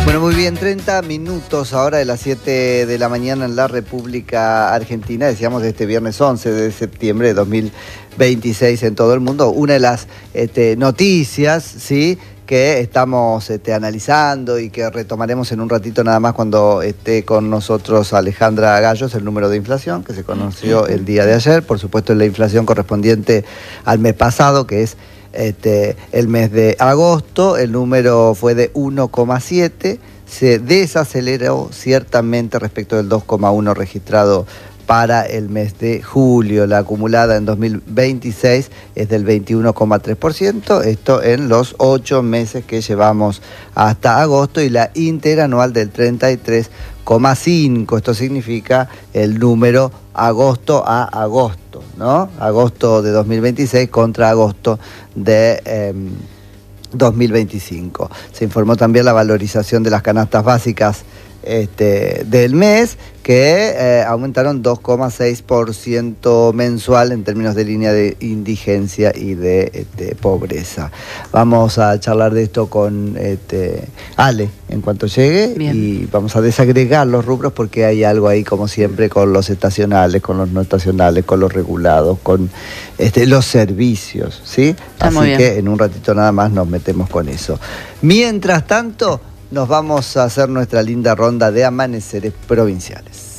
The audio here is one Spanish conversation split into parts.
Bueno, muy bien, 30 minutos ahora de las 7 de la mañana en la República Argentina, decíamos de este viernes 11 de septiembre de 2026 en todo el mundo. Una de las noticias, ¿sí?, que estamos analizando y que retomaremos en un ratito nada más cuando esté con nosotros Alejandra Gallos, el número de inflación que se conoció el día de ayer. Por supuesto, la inflación correspondiente al mes pasado, que es el mes de agosto. El número fue de 1,7, se desaceleró ciertamente respecto del 2,1 registrado para el mes de julio. La acumulada en 2026 es del 21,3%, esto en los 8 meses que llevamos hasta agosto, y la interanual del 33,5%. Esto significa el número agosto a agosto, ¿no? Agosto de 2026 contra agosto de 2025. Se informó también la valorización de las canastas básicas del mes, que aumentaron 2,6% mensual en términos de línea de indigencia y de pobreza. Vamos a charlar de esto con Ale en cuanto llegue. Bien. Y vamos a desagregar los rubros porque hay algo ahí, como siempre, con los estacionales, con los no estacionales, con los regulados, con los servicios, ¿sí? Así que en un ratito nada más nos metemos con eso. Mientras tanto, nos vamos a hacer nuestra linda ronda de amaneceres provinciales.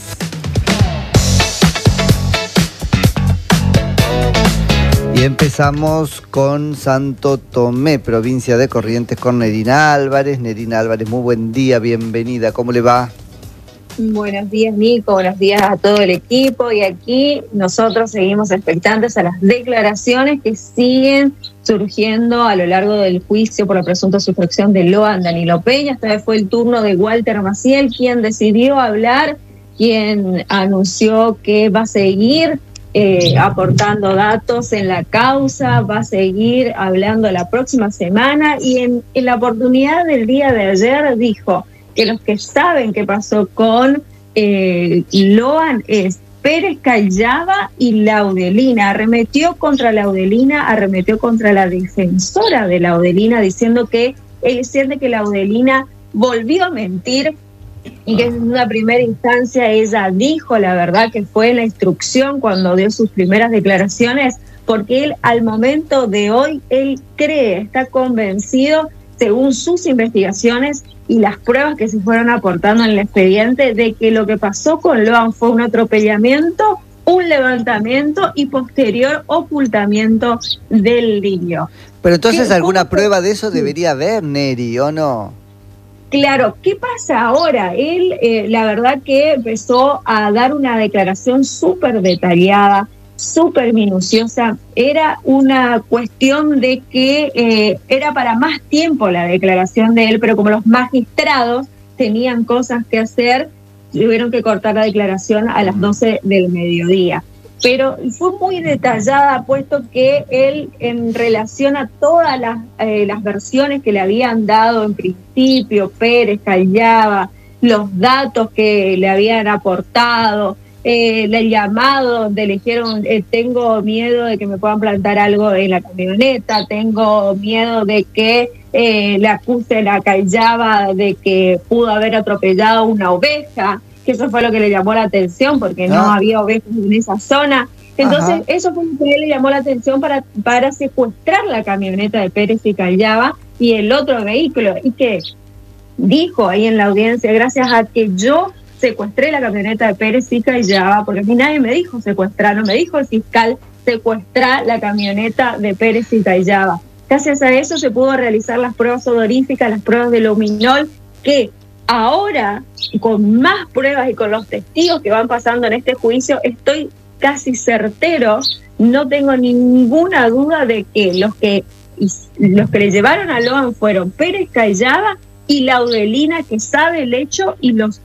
Y empezamos con Santo Tomé, provincia de Corrientes, con Nerina Álvarez. Nerina Álvarez, muy buen día, bienvenida, ¿cómo le va? Buenos días, Nico, buenos días a todo el equipo, y aquí nosotros seguimos expectantes a las declaraciones que siguen surgiendo a lo largo del juicio por la presunta sustracción de Loan Danilo Peña. Esta vez fue el turno de Walter Maciel, quien decidió hablar, quien anunció que va a seguir aportando datos en la causa, va a seguir hablando la próxima semana, y en la oportunidad del día de ayer dijo que los que saben qué pasó con Loan es Pérez Callava y Laudelina. Arremetió contra Laudelina, arremetió contra la defensora de Laudelina, diciendo que él siente que Laudelina volvió a mentir y que en una primera instancia ella dijo la verdad, que fue la instrucción cuando dio sus primeras declaraciones, porque él al momento de hoy, él cree, está convencido, según sus investigaciones y las pruebas que se fueron aportando en el expediente, de que lo que pasó con Loan fue un atropellamiento, un levantamiento y posterior ocultamiento del niño. Pero entonces alguna prueba de eso debería haber, Neri, ¿o no? Claro, ¿qué pasa ahora? Él, la verdad que empezó a dar una declaración súper detallada, súper minuciosa. Era una cuestión de que era para más tiempo la declaración de él, pero como los magistrados tenían cosas que hacer, tuvieron que cortar la declaración a las 12 del mediodía. Pero fue muy detallada, puesto que él, en relación a todas las versiones que le habían dado en principio, Pérez, Callava, los datos que le habían aportado, el llamado donde le dijeron tengo miedo de que me puedan plantar algo en la camioneta, tengo miedo de que le acuse la Callava de que pudo haber atropellado una oveja, que eso fue lo que le llamó la atención, porque no había ovejas en esa zona. Entonces, eso fue lo que le llamó la atención para secuestrar la camioneta de Pérez y Callava y el otro vehículo, y que dijo ahí en la audiencia: gracias a que yo secuestré la camioneta de Pérez y Callava, porque a mí nadie me dijo secuestrar, no me dijo el fiscal secuestrar la camioneta de Pérez y Callava. Gracias a eso se pudo realizar las pruebas odoríficas, las pruebas de luminol, que ahora, con más pruebas y con los testigos que van pasando en este juicio, estoy casi certero, no tengo ninguna duda de que los que le llevaron a Loan fueron Pérez Callava y Laudelina, que sabe el hecho y los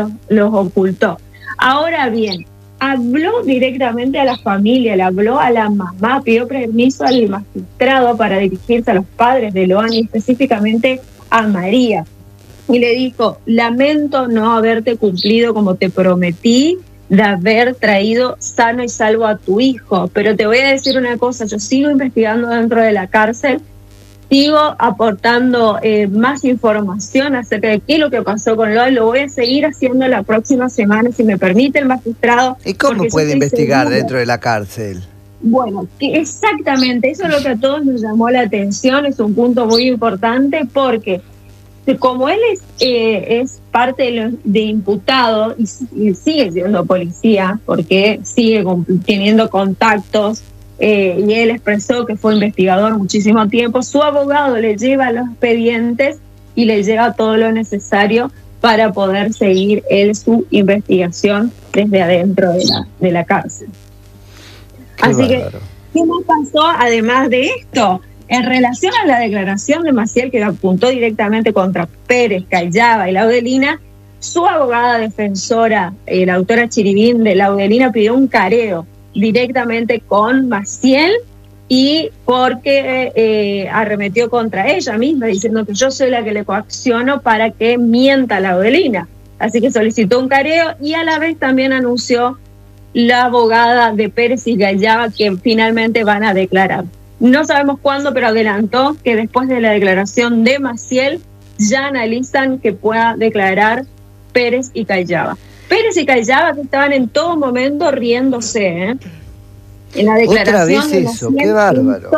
ocultó. Ahora bien, habló directamente a la familia, le habló a la mamá, pidió permiso al magistrado para dirigirse a los padres de Loan y específicamente a María. Y le dijo: lamento no haberte cumplido como te prometí, de haber traído sano y salvo a tu hijo, pero te voy a decir una cosa, yo sigo investigando dentro de la cárcel sigo aportando más información acerca de qué es lo que pasó con Loan. Lo voy a seguir haciendo la próxima semana, si me permite el magistrado. ¿Y cómo puede investigar dentro de la cárcel? Bueno, que exactamente, eso es lo que a todos nos llamó la atención, es un punto muy importante porque como él es parte de imputado y sigue siendo policía, porque sigue teniendo contactos, y él expresó que fue investigador muchísimo tiempo, su abogado le lleva los expedientes y le lleva todo lo necesario para poder seguir él su investigación desde adentro de la cárcel. Así que, ¿qué más pasó además de esto? En relación a la declaración de Maciel, que apuntó directamente contra Pérez, Callaba y Laudelina, su abogada defensora, la autora Chiribín de Laudelina, pidió un careo directamente con Maciel y porque arremetió contra ella misma, diciendo que yo soy la que le coacciono para que mienta Laudelina. Así que solicitó un careo y a la vez también anunció la abogada de Pérez y Callaba que finalmente van a declarar. No sabemos cuándo, pero adelantó que después de la declaración de Maciel ya analizan que pueda declarar Pérez y Callaba. Pérez y Callaba que estaban en todo momento riéndose, ¿eh? En la declaración otra vez de eso, Maciel, qué bárbaro.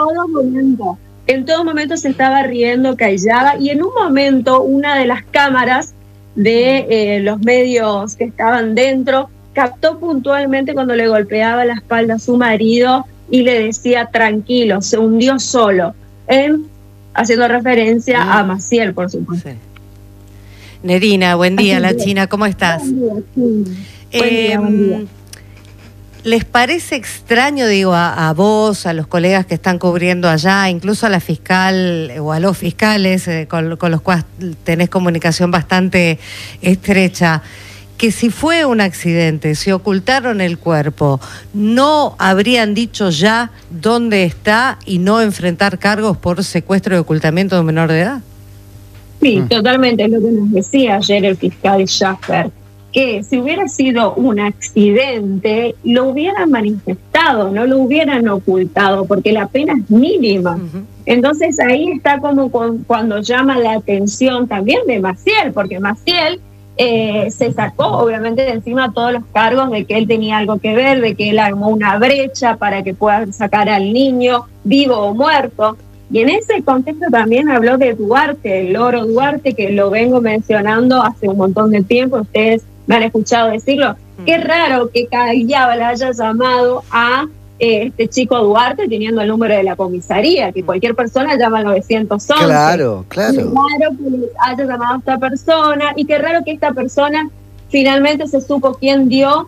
En todo momento se estaba riendo Callaba y en un momento una de las cámaras de los medios que estaban dentro captó puntualmente cuando le golpeaba la espalda a su marido y le decía tranquilo, se hundió solo, haciendo referencia a Maciel, por supuesto. Sí. Nerina, buen día, la China, ¿cómo estás? Buen día, buen día. ¿Les parece extraño, digo, a vos, a los colegas que están cubriendo allá, incluso a la fiscal o a los fiscales con los cuales tenés comunicación bastante estrecha, que si fue un accidente, si ocultaron el cuerpo, no habrían dicho ya dónde está y no enfrentar cargos por secuestro y ocultamiento de un menor de edad? Sí, totalmente, es lo que nos decía ayer el fiscal Schaffer, que si hubiera sido un accidente, lo hubieran manifestado, no lo hubieran ocultado, porque la pena es mínima. Entonces ahí está como cuando llama la atención también de Maciel, porque Maciel se sacó obviamente de encima todos los cargos de que él tenía algo que ver, de que él armó una brecha para que puedan sacar al niño vivo o muerto. Y en ese contexto también habló de Duarte, el Loro Duarte, que lo vengo mencionando hace un montón de tiempo, ustedes me han escuchado decirlo. Qué raro que Callaba le haya llamado a este chico Duarte teniendo el número de la comisaría, que cualquier persona llama al 911. Claro. Qué raro que le haya llamado a esta persona y qué raro que esta persona finalmente se supo quién dio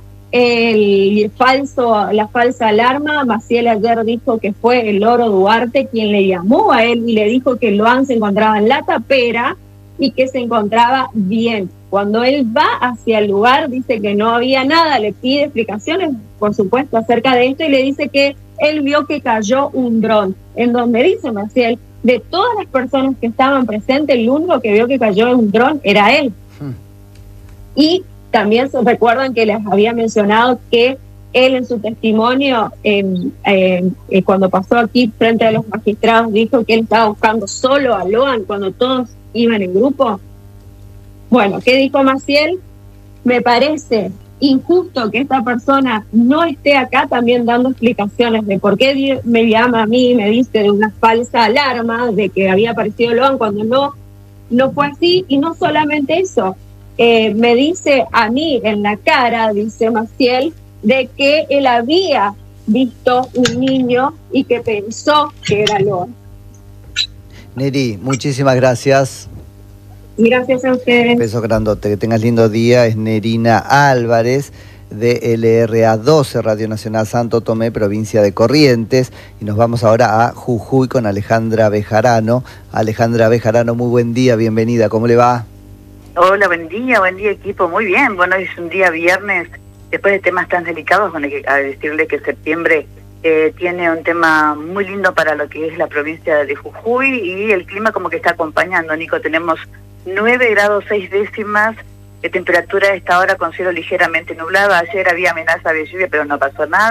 la falsa alarma. Maciel ayer dijo que fue el Loro Duarte quien le llamó a él y le dijo que Loan se encontraba en la tapera y que se encontraba bien. Cuando él va hacia el lugar dice que no había nada, le pide explicaciones, por supuesto, acerca de esto y le dice que él vio que cayó un dron, en donde dice Maciel, de todas las personas que estaban presentes, el único que vio que cayó un dron era él. Y también se recuerdan que les había mencionado que él en su testimonio, cuando pasó aquí frente a los magistrados, dijo que él estaba buscando solo a Loan cuando todos iban en grupo. Bueno, ¿qué dijo Maciel? Me parece injusto que esta persona no esté acá también dando explicaciones de por qué me llama a mí y me dice de una falsa alarma de que había aparecido Loan cuando no fue así. Y no solamente eso, me dice a mí en la cara, dice Maciel, de que él había visto un niño y que pensó que era Loan. Neri, muchísimas gracias. Gracias a ustedes. Beso grandote, que tengas lindo día. Es Nerina Álvarez de LRA 12, Radio Nacional Santo Tomé, provincia de Corrientes. Y nos vamos ahora a Jujuy con Alejandra Bejarano. Alejandra Bejarano, muy buen día, bienvenida, ¿cómo le va? Hola, buen día equipo, muy bien. Bueno, hoy es un día viernes, después de temas tan delicados, bueno, a decirle que septiembre tiene un tema muy lindo para lo que es la provincia de Jujuy y el clima como que está acompañando, Nico. Tenemos 9 grados 6 décimas de temperatura a esta hora con cielo ligeramente nublado. Ayer había amenaza de lluvia, pero no pasó nada.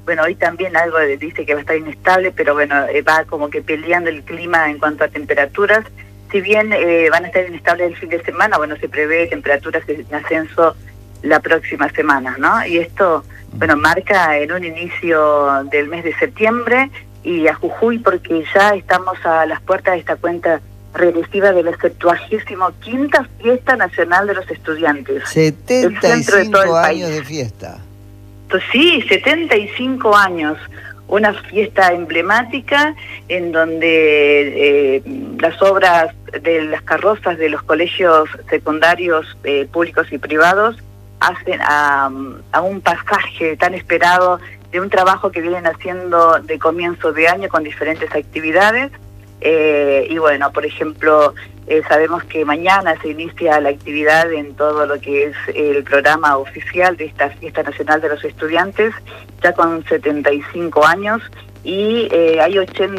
bueno, hoy también algo dice que va a estar inestable, pero bueno, va como que peleando el clima en cuanto a temperaturas. Si bien van a estar inestables el fin de semana, bueno, se prevé temperaturas en ascenso la próxima semana, ¿no? Y esto, bueno, marca en un inicio del mes de septiembre y a Jujuy porque ya estamos a las puertas de esta cuenta regresiva de la 75ª Fiesta Nacional de los Estudiantes. 75 años de fiesta. Sí, 75 años. Una fiesta emblemática en donde las obras de las carrozas de los colegios secundarios públicos y privados hacen a un pasaje tan esperado de un trabajo que vienen haciendo de comienzo de año con diferentes actividades. Y bueno, por ejemplo, sabemos que mañana se inicia la actividad en todo lo que es el programa oficial de esta Fiesta Nacional de los Estudiantes, ya con 75 años, y hay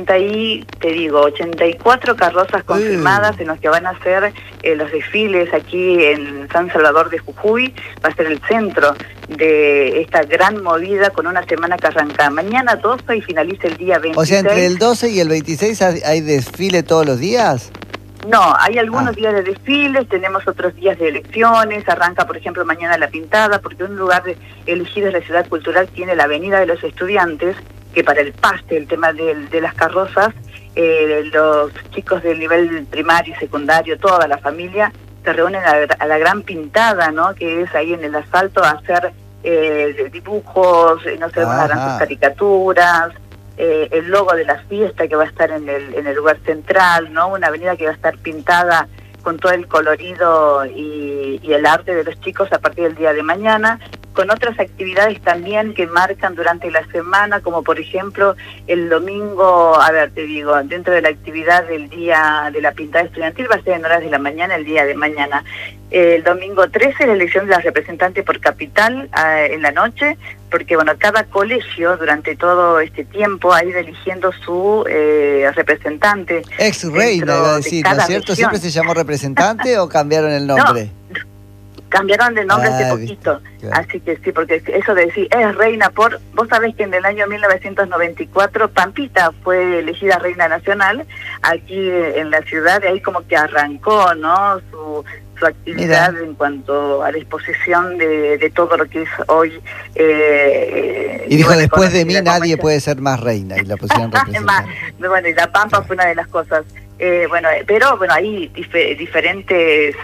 84 carrozas confirmadas en los que van a hacer los desfiles aquí en San Salvador de Jujuy. Va a ser el centro de esta gran movida con una semana que arranca mañana 12 y finaliza el día 26. O sea, entre el 12 y el 26 hay desfile todos los días. No, hay algunos días de desfiles, tenemos otros días de elecciones, arranca por ejemplo mañana la pintada, porque un lugar elegido en la ciudad cultural tiene la Avenida de los Estudiantes, que para el paste, el tema de las carrozas, los chicos del nivel primario y secundario, toda la familia, se reúnen a la gran pintada, ¿no? Que es ahí en el asfalto a hacer dibujos, no sé, harán sus caricaturas, el logo de la fiesta que va a estar en el lugar central, ¿no? Una avenida que va a estar pintada con todo el colorido y el arte de los chicos a partir del día de mañana, con otras actividades también que marcan durante la semana, como por ejemplo el domingo, a ver, te digo, dentro de la actividad del día de la pintada estudiantil va a ser en horas de la mañana, el día de mañana. El domingo 13, la elección de la representante por capital en la noche, porque bueno, cada colegio durante todo este tiempo ha ido eligiendo su representante. Ex reina, iba a decir, ¿no es cierto? ¿Siempre se llamó representante o cambiaron el nombre? No, cambiaron de nombre hace poquito, claro. Así que sí, porque eso de decir, es reina por... Vos sabés que en el año 1994 Pampita fue elegida reina nacional aquí en la ciudad, de ahí como que arrancó, ¿no?, su actividad en cuanto a la exposición de todo lo que es hoy. Y dijo, después de mí nadie puede ser más reina, y la pusieron representante. Bueno, y la Pampa fue una de las cosas. Bueno, pero bueno, hay diferentes...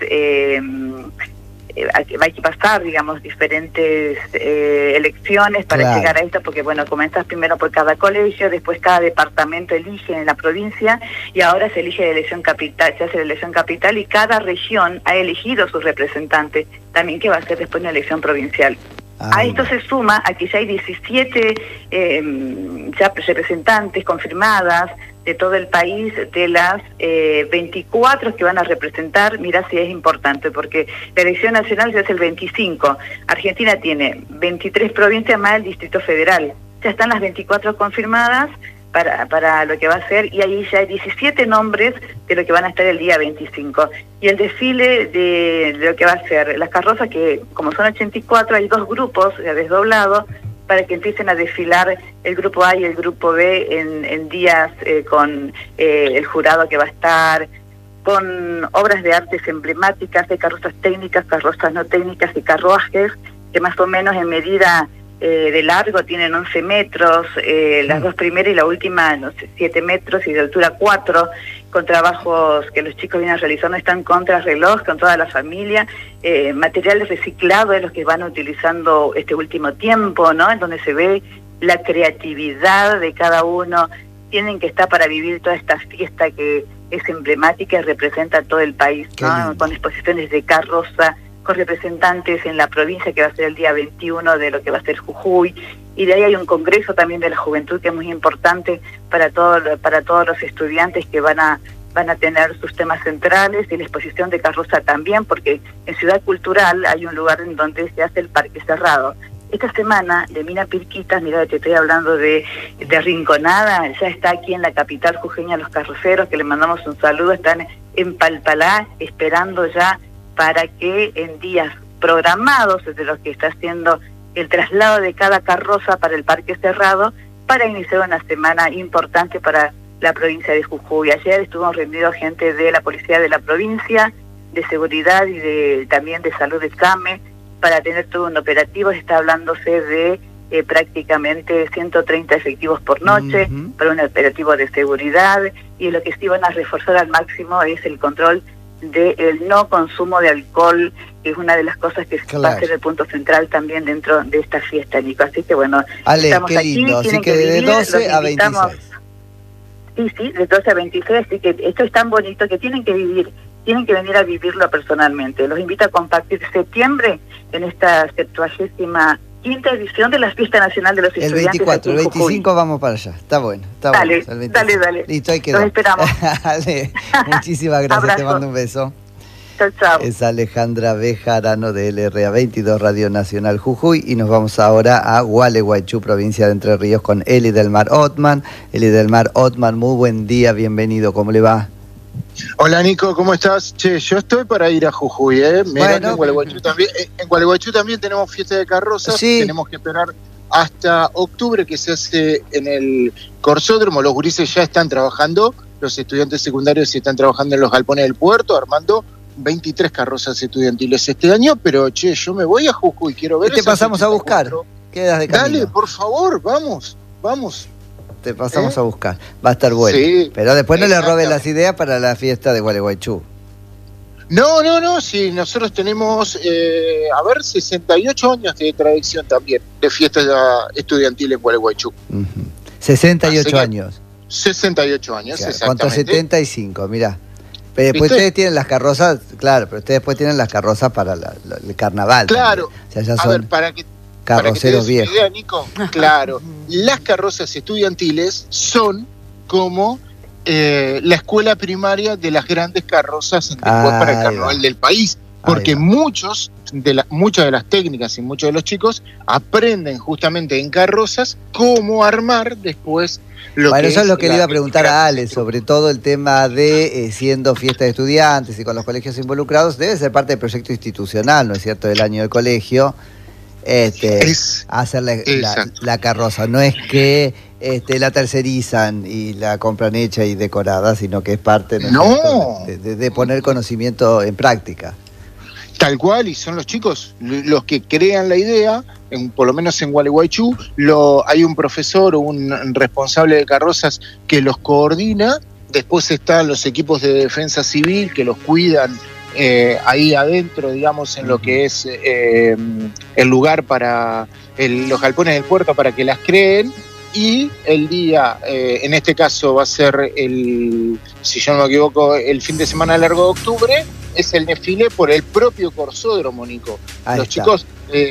hay que pasar, digamos, diferentes elecciones para llegar a esto, porque bueno, comenzás primero por cada colegio, después cada departamento elige en la provincia, y ahora se elige la elección capital, se hace la elección capital, y cada región ha elegido su representante, también que va a ser después una elección provincial. A esto se suma a que ya hay 17 ya representantes confirmadas de todo el país, de las 24 que van a representar. Mirá si es importante, porque la elección nacional se hace el 25. Argentina tiene 23 provincias más el Distrito Federal. Ya están las 24 confirmadas para lo que va a ser, y ahí ya hay 17 nombres de lo que van a estar el día 25. Y el desfile de lo que va a ser las carrozas, que como son 84, hay dos grupos desdoblados para que empiecen a desfilar el grupo A y el grupo B en días con el jurado que va a estar, con obras de artes emblemáticas, de carrozas técnicas, carrozas no técnicas y carruajes que más o menos en medida de largo tienen 11 metros, las dos primeras y la última, no sé, 7 metros, y de altura 4, con trabajos que los chicos vienen realizando, están contra reloj, con toda la familia, materiales reciclados de los que van utilizando este último tiempo, ¿no? En donde se ve la creatividad de cada uno. Tienen que estar para vivir toda esta fiesta que es emblemática y representa a todo el país, ¿no? Con exposiciones de carroza, con representantes en la provincia, que va a ser el día 21 de lo que va a ser Jujuy, y de ahí hay un congreso también de la juventud que es muy importante para todos los estudiantes que van a tener sus temas centrales, y la exposición de carroza también, porque en Ciudad Cultural hay un lugar en donde se hace el parque cerrado. Esta semana, de Mina Pirquitas, mira, te estoy hablando de Rinconada, ya está aquí en la capital jujeña los carroceros, que le mandamos un saludo, están en Palpalá esperando ya para que en días programados, de los que está haciendo el traslado de cada carroza para el parque cerrado para iniciar una semana importante para la provincia de Jujuy. Ayer estuvimos reunidos gente de la policía de la provincia, de seguridad y también de salud de SAME, para tener todo un operativo. Está hablándose de prácticamente 130 efectivos por noche para un operativo de seguridad, y lo que sí van a reforzar al máximo es el control del no consumo de alcohol, que es una de las cosas que va a ser el punto central también dentro de esta fiesta, Nico. Así que bueno, Ale, estamos qué aquí, lindo. tienen Así que de 12 a 26. Sí, de 12 a 26, así que esto es tan bonito que tienen que venir a vivirlo personalmente. Los invito a compartir septiembre en esta 75ª edición de la Fiesta Nacional de los Estudiantes. El 24, el 25 vamos para allá. Está bueno, está dale, bueno. Dale. Listo, ahí quedó. Los esperamos. Ale, muchísimas gracias, Abrazo. te mando un beso. Chao. Es Alejandra Bejarano de LRA 22 Radio Nacional Jujuy, y nos vamos ahora a Gualeguaychú, provincia de Entre Ríos, con Eli del Mar Othman. Eli del Mar Othman, muy buen día, bienvenido, ¿cómo le va? Hola Nico, ¿cómo estás? Che, yo estoy para ir a Jujuy, ¿eh? Mirá que en Gualeguaychú también tenemos fiesta de carrozas, sí. Tenemos que esperar hasta octubre, que se hace en el Corsódromo. Los gurises ya están trabajando, los estudiantes secundarios están trabajando en los galpones del puerto, armando 23 carrozas estudiantiles este año, pero che, yo me voy a Jujuy, quiero ver. Te pasamos a buscar, quedas de camino. Dale, por favor, vamos. Te pasamos a buscar, va a estar bueno. Sí, pero después no le robes las ideas para la fiesta de Gualeguaychú. No, sí, nosotros tenemos, 68 años de tradición también de fiestas estudiantiles en Gualeguaychú. 68 años. 68 años, Claro, exactamente. contra 75, mirá. Pero después ¿Viste? ustedes tienen las carrozas, claro, pero ustedes después tienen las carrozas para el carnaval. Claro, también. O sea, ya a son ver, para que carroceros te des una viejos. idea, Nico, claro, las carrozas estudiantiles son como la escuela primaria de las grandes carrozas después para el carnaval del país, porque muchas de las técnicas y muchos de los chicos aprenden justamente en carrozas cómo armar después lo que eso es lo que le iba a preguntar a Ale, centro. sobre todo el tema de siendo fiesta de estudiantes y con los colegios involucrados, debe ser parte del proyecto institucional, ¿no es cierto?, del año de colegio, hacer la carroza. No es que la tercerizan y la compran hecha y decorada, sino que es parte de poner conocimiento en práctica. Tal cual, y son los chicos los que crean la idea, por lo menos en Gualeguaychú, hay un profesor o un responsable de carrozas que los coordina, después están los equipos de defensa civil que los cuidan ahí adentro, digamos, en lo que es el lugar para los galpones del puerto para que las creen, y el día, en este caso va a ser si yo no me equivoco, el fin de semana largo de octubre, es el desfile por el propio Corsódromo, Nico. Los chicos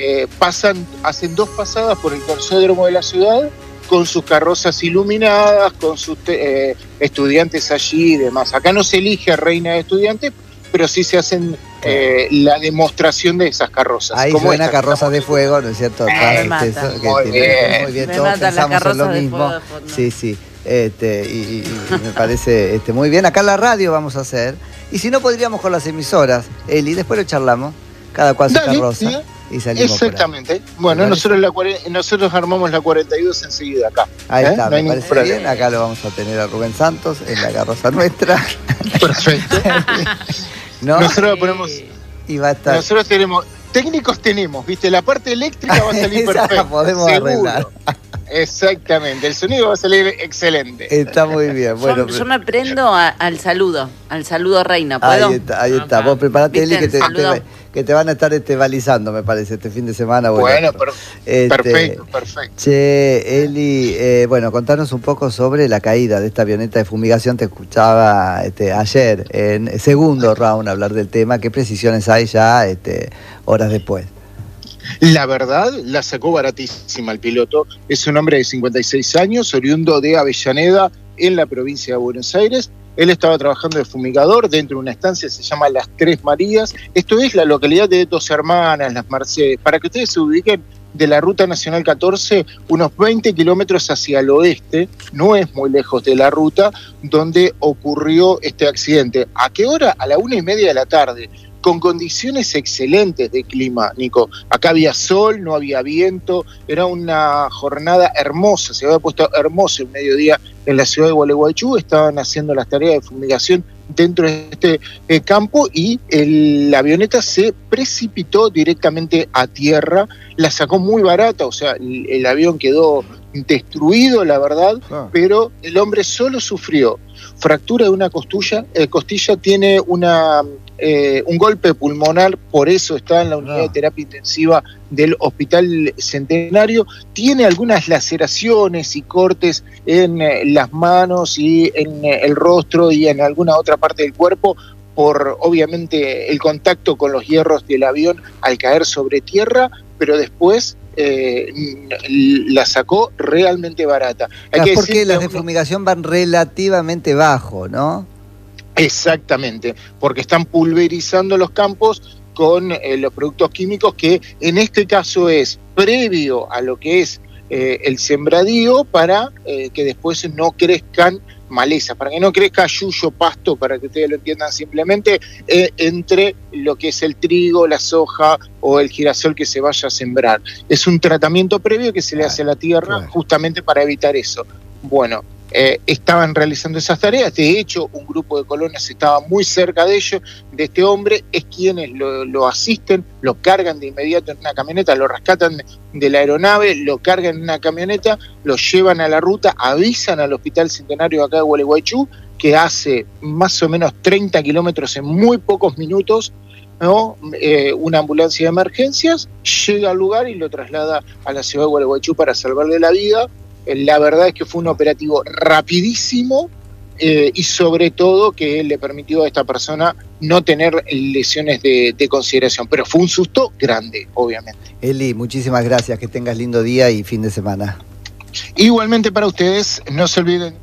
hacen 2 pasadas por el Corsódromo de la ciudad con sus carrozas iluminadas, con sus estudiantes allí y demás. Acá no se elige a reina de estudiantes, pero sí se hacen la demostración de esas carrozas. Ahí suena carrozas de fuego, ¿no es cierto? Muy bien, todos pensamos en lo mismo. Sí. Y me parece muy bien. Acá en la radio vamos a hacer. Y si no, podríamos con las emisoras, Eli, después lo charlamos, cada cual su carroza, y salimos. Exactamente. Bueno, nosotros armamos la 42 enseguida acá. Ahí está, no me parece bien. Acá lo vamos a tener a Rubén Santos en la carroza nuestra. Perfecto. ¿No? Nosotros ponemos. Y va a estar. Nosotros técnicos tenemos, ¿viste? La parte eléctrica va a salir perfecta. La podemos arreglar. Exactamente, el sonido va a salir excelente. Está muy bien. Bueno, yo me prendo al saludo reina, ¿puedo? Ahí está. Vos preparate, Eli, que te van a estar balizando, me parece, este fin de semana. Bueno, perfecto. Che, Eli, contanos un poco sobre la caída de esta avioneta de fumigación. Te escuchaba ayer en segundo round hablar del tema. ¿Qué precisiones hay ya horas después? La verdad, la sacó baratísima el piloto. Es un hombre de 56 años, oriundo de Avellaneda, en la provincia de Buenos Aires. Él estaba trabajando de fumigador dentro de una estancia, se llama Las Tres Marías. Esto es la localidad de Dos Hermanas, Las Mercedes. Para que ustedes se ubiquen, de la Ruta Nacional 14, unos 20 kilómetros hacia el oeste, no es muy lejos de la ruta, donde ocurrió este accidente. ¿A qué hora? A la 1:30 de la tarde. con condiciones excelentes de clima, Nico. Acá había sol, no había viento, era una jornada hermosa, se había puesto hermoso el mediodía en la ciudad de Gualeguaychú, estaban haciendo las tareas de fumigación dentro de este campo y la avioneta se precipitó directamente a tierra, la sacó muy barata, o sea, el avión quedó destruido, la verdad, pero el hombre solo sufrió fractura de una costilla, tiene un golpe pulmonar, por eso está en la unidad de terapia intensiva del Hospital Centenario, tiene algunas laceraciones y cortes en las manos y en el rostro y en alguna otra parte del cuerpo, por obviamente el contacto con los hierros del avión al caer sobre tierra, pero después la sacó realmente barata. Claro, porque las de fumigación van relativamente bajo, ¿no? Exactamente, porque están pulverizando los campos con los productos químicos que en este caso es previo a lo que es el sembradío para que después no crezcan malezas, para que no crezca yuyo, pasto, para que ustedes lo entiendan simplemente, entre lo que es el trigo, la soja o el girasol que se vaya a sembrar. Es un tratamiento previo que se le hace a la tierra justamente para evitar eso. Bueno, estaban realizando esas tareas, de hecho un grupo de colonos estaba muy cerca de ellos, de este hombre, es quienes lo asisten, lo cargan de inmediato en una camioneta, lo rescatan de la aeronave, lo cargan en una camioneta, lo llevan a la ruta, avisan al Hospital Centenario acá de Gualeguaychú, que hace más o menos 30 kilómetros en muy pocos minutos, ¿no? Una ambulancia de emergencias llega al lugar y lo traslada a la ciudad de Gualeguaychú para salvarle la vida. La verdad es que fue un operativo rapidísimo y sobre todo que le permitió a esta persona no tener lesiones de consideración, pero fue un susto grande, obviamente. Eli, muchísimas gracias, que tengas lindo día y fin de semana. Igualmente para ustedes, no se olviden.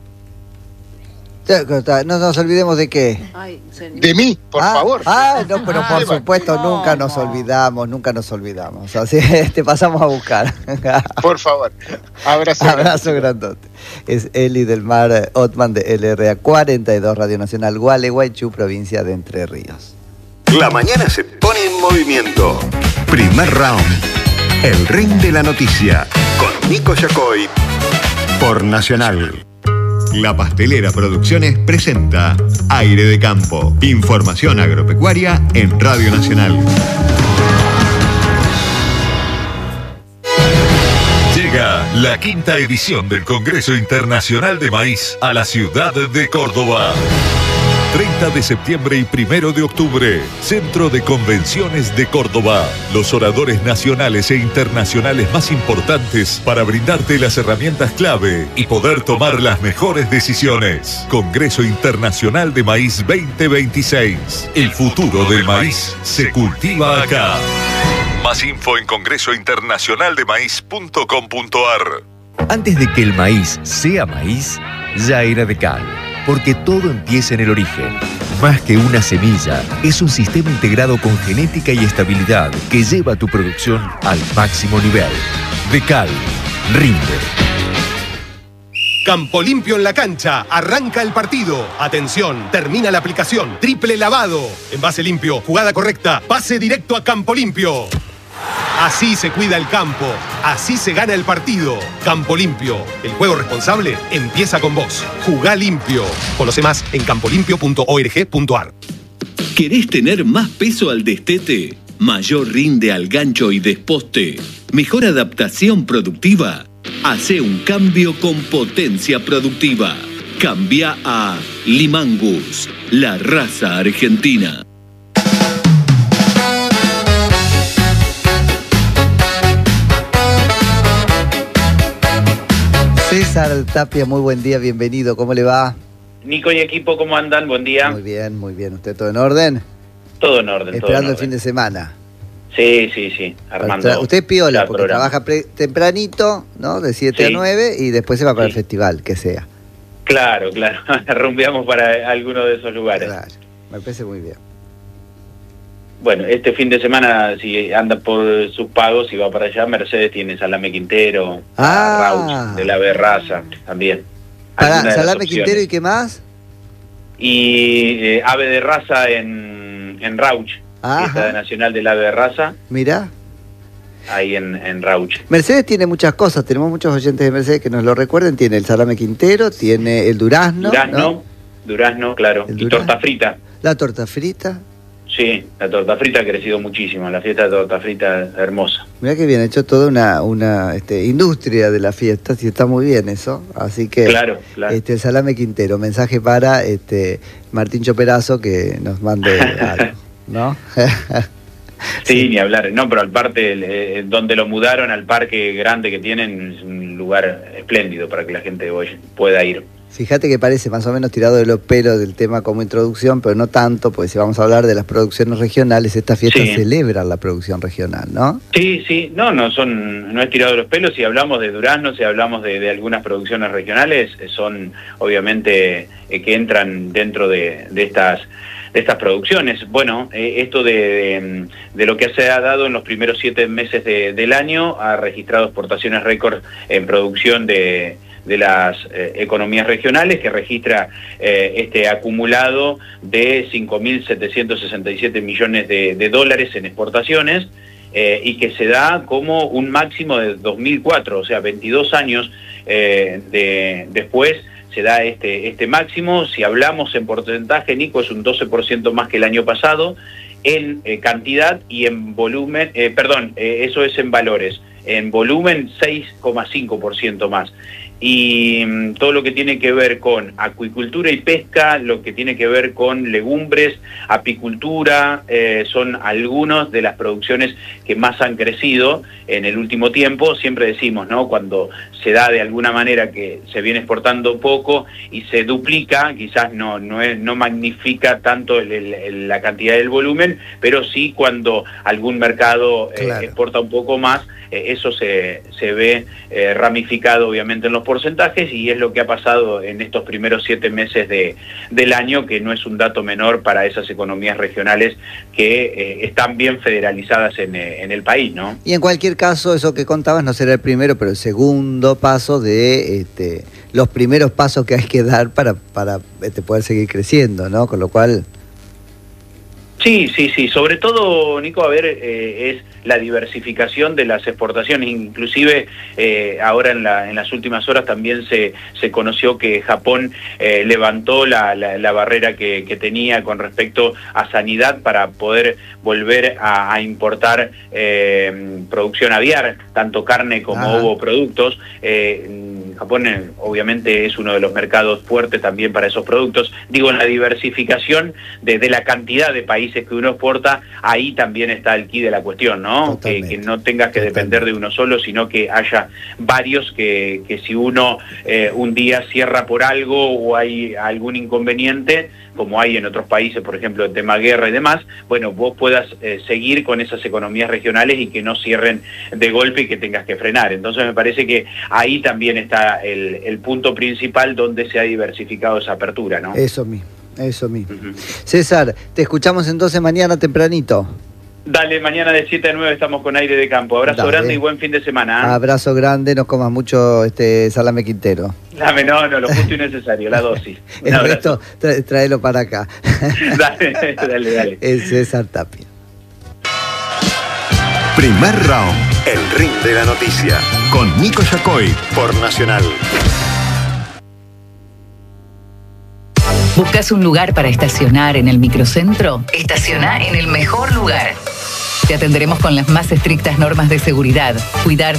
No nos olvidemos de qué. De mí, por favor. No, pero por supuesto, nunca nos olvidamos. Así te pasamos a buscar. Por favor. Abrazo grandote. Es Eli del Mar Otman de LRA 42, Radio Nacional Gualeguaychú, provincia de Entre Ríos. La mañana se pone en movimiento. Primer round. El ring de la noticia. Con Nico Yacoy. Por Nacional. La Pastelera Producciones presenta Aire de Campo. Información agropecuaria en Radio Nacional. Llega la 5ª edición del Congreso Internacional de Maíz a la ciudad de Córdoba. 30 de septiembre y 1 de octubre, Centro de Convenciones de Córdoba. Los oradores nacionales e internacionales más importantes para brindarte las herramientas clave y poder tomar las mejores decisiones. Congreso Internacional de Maíz 2026. El futuro del maíz se cultiva acá. Más info en congresointernacionaldemaíz.com.ar. Antes de que el maíz sea maíz, ya era de cal. Porque todo empieza en el origen. Más que una semilla, es un sistema integrado con genética y estabilidad que lleva tu producción al máximo nivel. Decal, rinde. Campo Limpio en la cancha. Arranca el partido. Atención, termina la aplicación. Triple lavado. Envase limpio, jugada correcta. Pase directo a Campo Limpio. Así se cuida el campo, así se gana el partido. Campo Limpio, el juego responsable empieza con vos. Jugá limpio. Conoce más en campolimpio.org.ar. ¿Querés tener más peso al destete? ¿Mayor rinde al gancho y desposte? ¿Mejor adaptación productiva? Hacé un cambio con potencia productiva. Cambia a Limangus, la raza argentina. César Tapia, muy buen día, bienvenido, ¿cómo le va? Nico y equipo, ¿cómo andan? Buen día. Muy bien. ¿Usted todo en orden? Todo en orden. Esperando el fin de semana. Sí, armando. Usted piola, porque trabaja tempranito, ¿no? De 7 a 9 y después se va para el festival, que sea. Claro, rumbeamos para alguno de esos lugares. Claro, me parece muy bien. Bueno, este fin de semana, si anda por sus pagos y va para allá, Mercedes tiene Salame Quintero, Rauch de la Berraza también. Salame Quintero y qué más? Y Ave de Raza en Rauch. Fiesta Nacional del Ave de Raza. Mirá. Ahí en Rauch. Mercedes tiene muchas cosas, tenemos muchos oyentes de Mercedes que nos lo recuerden. Tiene el salame quintero, tiene el durazno. Durazno, claro. Y torta frita. La torta frita. Sí, la torta frita ha crecido muchísimo. La fiesta de torta frita es hermosa. Mirá que bien, ha hecho toda una industria de las fiestas y está muy bien eso. Así que claro. El salame quintero, mensaje para Martín Choperazo que nos mande algo, ¿no? Sí, ni hablar. No, pero al parque, donde lo mudaron al parque grande que tienen, es un lugar espléndido para que la gente pueda ir. Fíjate que parece más o menos tirado de los pelos del tema como introducción, pero no tanto, porque si vamos a hablar de las producciones regionales, esta fiesta celebra la producción regional, ¿no? Sí, no es tirado de los pelos. Si hablamos de durazno, si hablamos de algunas producciones regionales, son obviamente que entran dentro de estas producciones. Bueno, esto de lo que se ha dado en los primeros 7 meses del año, ha registrado exportaciones récord en producción de las economías regionales, que registra este acumulado de 5.767 millones de dólares en exportaciones, y que se da como un máximo de 2004, o sea, 22 años después, se da este máximo. Si hablamos en porcentaje, Nico, es un 12% más que el año pasado, en cantidad y en volumen, eso es en valores, en volumen 6,5% más. Y todo lo que tiene que ver con acuicultura y pesca, lo que tiene que ver con legumbres, apicultura, son algunas de las producciones que más han crecido en el último tiempo. Siempre decimos, ¿no?, cuando se da de alguna manera que se viene exportando poco y se duplica, quizás no magnifica tanto la cantidad del volumen, pero sí cuando algún mercado exporta un poco más, eso se ve ramificado obviamente en los porcentajes, y es lo que ha pasado en estos primeros 7 meses del año, que no es un dato menor para esas economías regionales que están bien federalizadas en el país, ¿no? Y en cualquier caso, eso que contabas no será el primero, pero el segundo paso de los primeros pasos que hay que dar para poder seguir creciendo, ¿no? Con lo cual... Sí, sobre todo, Nico, es la diversificación de las exportaciones. Inclusive ahora en las últimas horas también se conoció que Japón levantó la barrera que tenía con respecto a sanidad para poder volver a importar producción aviar, tanto carne como ovoproductos. Japón obviamente es uno de los mercados fuertes también para esos productos. Digo, en la diversificación de la cantidad de países que uno exporta, ahí también está el quid de la cuestión, ¿no? Que no tengas que depender de uno solo, sino que haya varios que si uno un día cierra por algo o hay algún inconveniente, como hay en otros países, por ejemplo, el tema guerra y demás, bueno, vos puedas seguir con esas economías regionales y que no cierren de golpe y que tengas que frenar. Entonces me parece que ahí también está el punto principal donde se ha diversificado esa apertura, ¿no? Eso mismo. César, te escuchamos entonces mañana tempranito. Dale, mañana de 7 a 9 estamos con Aire de Campo. Abrazo grande y buen fin de semana. Abrazo grande, no comas mucho salame quintero. No, lo justo y necesario, la dosis. El resto, tráelo para acá. Dale. Es César Tapia. Primer round, el ring de la noticia, con Nico Yacoy por Nacional. ¿Buscas un lugar para estacionar en el microcentro? Estaciona en el mejor lugar. Te atenderemos con las más estrictas normas de seguridad. Cuidar